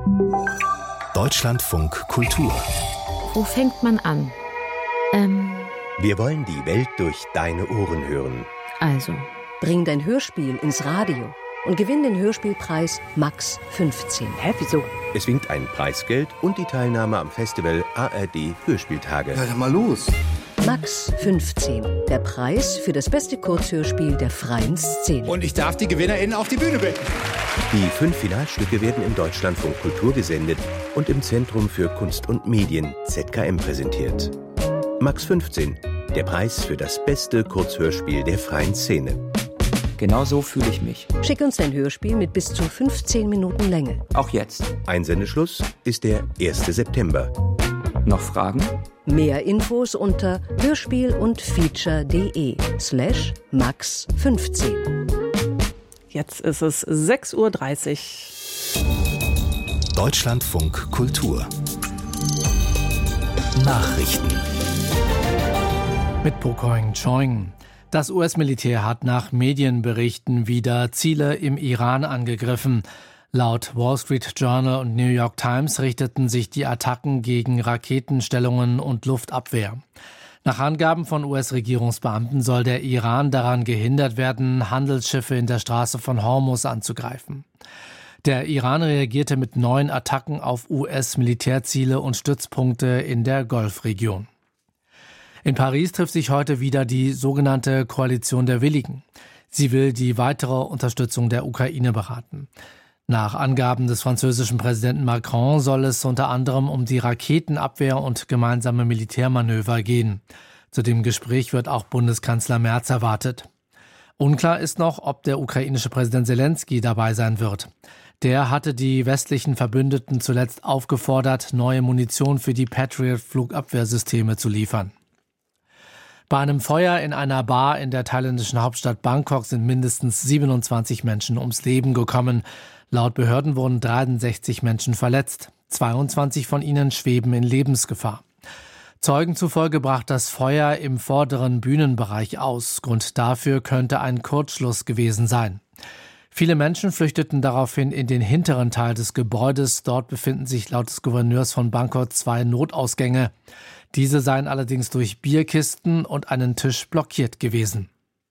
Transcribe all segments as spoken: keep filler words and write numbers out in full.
Deutschlandfunk Kultur. Wo fängt man an? Ähm, Wir wollen die Welt durch deine Ohren hören. also, Bring dein Hörspiel ins Radio und gewinn den Hörspielpreis Max fünfzehn. hä, wieso? Es winkt ein Preisgeld und die Teilnahme am Festival A R D Hörspieltage. Ja, dann mal los. Max fünfzehn, der Preis für das beste Kurzhörspiel der freien Szene. Und ich darf die GewinnerInnen auf die Bühne bitten. Die fünf Finalstücke werden im Deutschlandfunk Kultur gesendet und im Zentrum für Kunst und Medien Z K M präsentiert. Max fünfzehn, der Preis für das beste Kurzhörspiel der freien Szene. Genau so fühle ich mich. Schick uns dein Hörspiel mit bis zu fünfzehn Minuten Länge. Auch jetzt. Einsendeschluss ist der erster September. Noch Fragen? Mehr Infos unter hörspiel und feature.de slash max fünfzehn. Jetzt ist es sechs Uhr dreißig. Deutschlandfunk Kultur. Nachrichten. Mit Pokoing Choing. Das U S-Militär hat nach Medienberichten wieder Ziele im Iran angegriffen. Laut Wall Street Journal und New York Times richteten sich die Attacken gegen Raketenstellungen und Luftabwehr. Nach Angaben von U S-Regierungsbeamten soll der Iran daran gehindert werden, Handelsschiffe in der Straße von Hormuz anzugreifen. Der Iran reagierte mit neuen Attacken auf U S-Militärziele und Stützpunkte in der Golfregion. In Paris trifft sich heute wieder die sogenannte Koalition der Willigen. Sie will die weitere Unterstützung der Ukraine beraten. Nach Angaben des französischen Präsidenten Macron soll es unter anderem um die Raketenabwehr und gemeinsame Militärmanöver gehen. Zu dem Gespräch wird auch Bundeskanzler Merz erwartet. Unklar ist noch, ob der ukrainische Präsident Selenskyj dabei sein wird. Der hatte die westlichen Verbündeten zuletzt aufgefordert, neue Munition für die Patriot-Flugabwehrsysteme zu liefern. Bei einem Feuer in einer Bar in der thailändischen Hauptstadt Bangkok sind mindestens siebenundzwanzig Menschen ums Leben gekommen. Laut Behörden wurden dreiundsechzig Menschen verletzt. zweiundzwanzig von ihnen schweben in Lebensgefahr. Zeugen zufolge brach das Feuer im vorderen Bühnenbereich aus. Grund dafür könnte ein Kurzschluss gewesen sein. Viele Menschen flüchteten daraufhin in den hinteren Teil des Gebäudes. Dort befinden sich laut des Gouverneurs von Bangkok zwei Notausgänge. Diese seien allerdings durch Bierkisten und einen Tisch blockiert gewesen.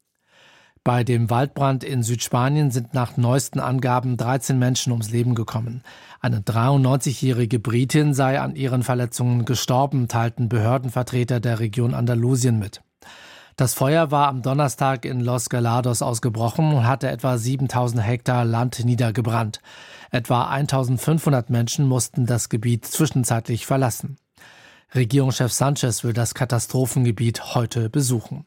Bei dem Waldbrand in Südspanien sind nach neuesten Angaben dreizehn Menschen ums Leben gekommen. Eine dreiundneunzigjährige Britin sei an ihren Verletzungen gestorben, teilten Behördenvertreter der Region Andalusien mit. Das Feuer war am Donnerstag in Los Galados ausgebrochen und hatte etwa siebentausend Hektar Land niedergebrannt. Etwa eintausendfünfhundert Menschen mussten das Gebiet zwischenzeitlich verlassen. Regierungschef Sanchez will das Katastrophengebiet heute besuchen.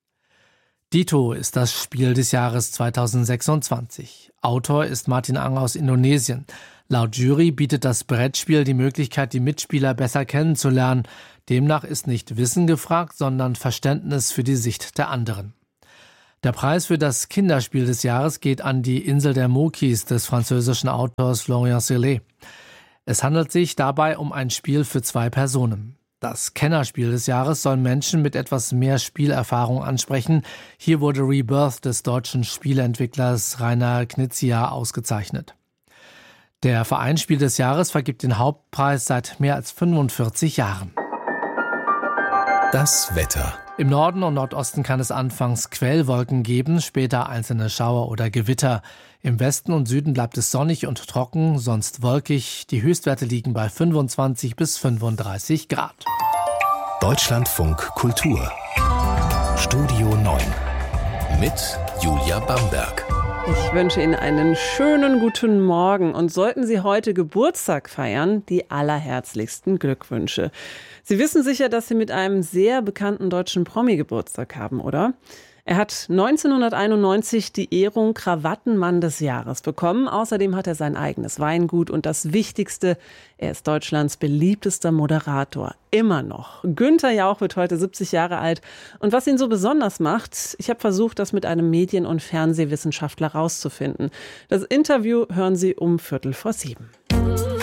Dito ist das Spiel des Jahres zweitausendsechsundzwanzig. Autor ist Martin Ang aus Indonesien. Laut Jury bietet das Brettspiel die Möglichkeit, die Mitspieler besser kennenzulernen. Demnach ist nicht Wissen gefragt, sondern Verständnis für die Sicht der anderen. Der Preis für das Kinderspiel des Jahres geht an die Insel der Mokis des französischen Autors Florian Celet. Es handelt sich dabei um ein Spiel für zwei Personen. Das Kennerspiel des Jahres soll Menschen mit etwas mehr Spielerfahrung ansprechen. Hier wurde Rebirth des deutschen Spieleentwicklers Rainer Knizia ausgezeichnet. Der Verein Spiel des Jahres vergibt den Hauptpreis seit mehr als fünfundvierzig Jahren. Das Wetter. Im Norden und Nordosten kann es anfangs Quellwolken geben, später einzelne Schauer oder Gewitter. Im Westen und Süden bleibt es sonnig und trocken, sonst wolkig. Die Höchstwerte liegen bei fünfundzwanzig bis fünfunddreißig Grad. Deutschlandfunk Kultur. Studio neun. Mit Julia Bamberg. Ich wünsche Ihnen einen schönen guten Morgen und sollten Sie heute Geburtstag feiern, die allerherzlichsten Glückwünsche. Sie wissen sicher, dass Sie mit einem sehr bekannten deutschen Promi Geburtstag haben, oder? Er hat neunzehnhunderteinundneunzig die Ehrung Krawattenmann des Jahres bekommen. Außerdem hat er sein eigenes Weingut und das Wichtigste, er ist Deutschlands beliebtester Moderator. Immer noch. Günther Jauch wird heute siebzig Jahre alt. Und was ihn so besonders macht, ich habe versucht, das mit einem Medien- und Fernsehwissenschaftler rauszufinden. Das Interview hören Sie um Viertel vor sieben.